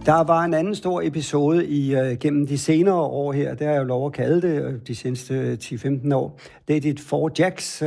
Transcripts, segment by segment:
Der var en anden stor episode gennem de senere år her, det har jeg jo lov at kalde det, de seneste 10-15 år. Det er dit Four Jacks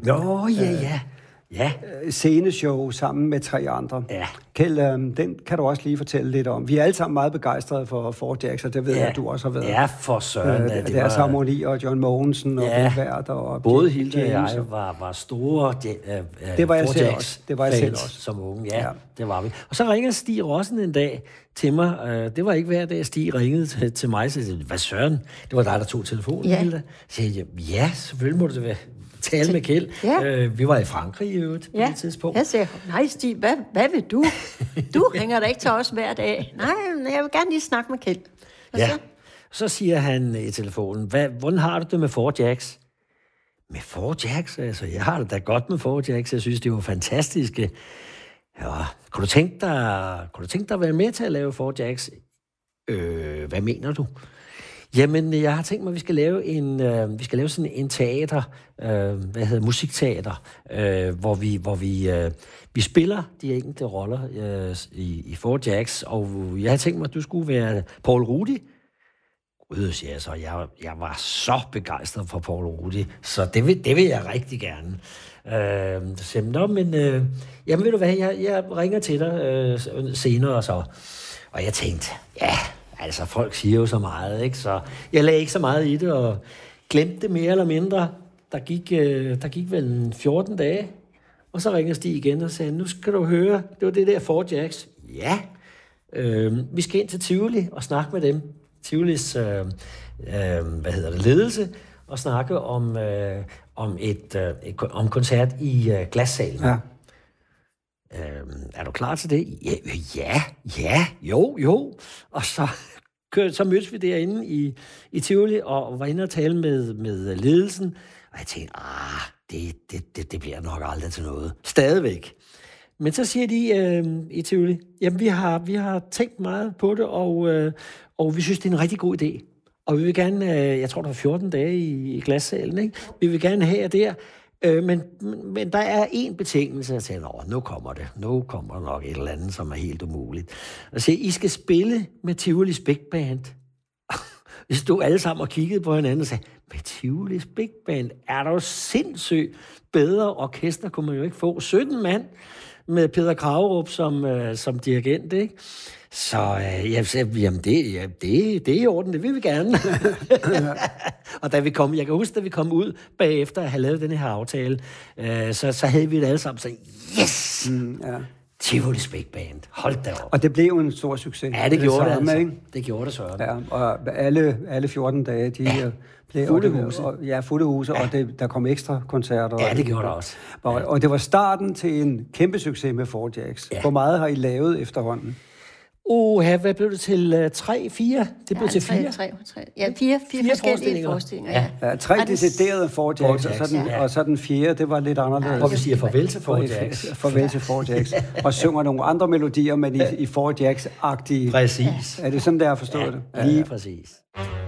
sceneshow sammen med 3 andre. Ja. Kjeld, den kan du også lige fortælle lidt om. Vi er alle sammen meget begejstrede for Four Jacks, og det ved jeg, at du også har været. Ja, for søren. Deres harmoni og John Mogensen og Bill Vært og både Hilde og jeg var store det var jeg Four selv Jacks også. Det var jeg selv også. Som unge. Ja, det var vi. Og så ringede Stig Rossen en dag til mig. Det var ikke hver dag, Stig ringede til mig. Så jeg sagde, hvad søren? Det var dig, der tog telefonen, Hilde. Så sagde jeg, ja, selvfølgelig må det være. Tale med Kjeld. Ja. Vi var i Frankrig i øvrigt på det tidspunkt. Jeg sagde, nej Stig, hvad vil du? Du ringer da ikke til os hver dag. Nej, jeg vil gerne lige snakke med Kjeld. Så siger han i telefonen, hvordan har du det med Four Jacks? Med Four Jacks? Altså, jeg har det da godt med Four Jacks. Jeg synes, det var fantastiske. Ja, kunne du tænke dig at være med til at lave Four Jacks? Hvad mener du? Jamen, jeg har tænkt mig, at vi skal lave sådan en teater, musikteater, hvor vi spiller de enkelte roller i Four Jacks, og jeg har tænkt mig, at du skulle være Paul Rudy. Gud, siger jeg så. Jeg var så begejstret for Paul Rudy, så det vil jeg rigtig gerne. Jamen ved du hvad, jeg ringer til dig senere og så. Og jeg tænkte, altså, folk siger jo så meget, ikke? Så jeg lagde ikke så meget i det, og glemte det mere eller mindre. Der gik vel 14 dage, og så ringede Stig igen og sagde, nu skal du høre, det var det der Four Jacks. Ja, vi skal ind til Tivoli og snakke med dem. Tivolis, ledelse, og snakke om koncert i Glassalen. Ja. Er du klar til det? Jo. Og så mødtes vi derinde i Tivoli, og var inde og tale med ledelsen. Og jeg tænkte, det bliver nok aldrig til noget. Stadigvæk. Men så siger de i Tivoli, jamen vi har tænkt meget på det, og vi synes, det er en rigtig god idé. Og vi vil gerne, jeg tror, der var 14 dage i Glassalen, ikke? Vi vil gerne have der. Men der er en betingelse, jeg tænker, nu kommer det. Nu kommer nok et eller andet, som er helt umuligt. Og så I skal spille med Tivolis Big Band. Vi stod alle sammen og kiggede på hinanden og sagde, med Tivolis Big Band? Er der jo sindssygt bedre orkester, kunne man jo ikke få. 17 mand med Peter Kragerup som dirigent, ikke? Så jeg sagde, jamen det er i orden, det vil vi gerne. Og jeg kan huske, da vi kom ud bagefter at have lavet den her aftale, så havde vi det alle sammen sådan, yes! Tivolis Big Band, hold da op. Og det blev jo en stor succes. Ja, det gjorde det altså. Ikke? Det gjorde det, Søren. Ja, og alle 14 dage, de blev fulde huse, og der kom ekstra koncerter. Ja, det gjorde der også. Og det var starten til en kæmpe succes med Four Jacks. Ja. Hvor meget har I lavet efterhånden? Hvad blev det til? 3, 4? Det blev til 4? 4 forskellige forestillinger. Ja, 3 deciderede Four Jacks, og så den 4, det var lidt anderledes. Hvor vi siger farvel til Four Jacks. Farvel til Four Jacks. Og synger nogle andre melodier, men i Four Jacks-agtige. Præcis. Er det sådan, der har forstået det? Lige præcis.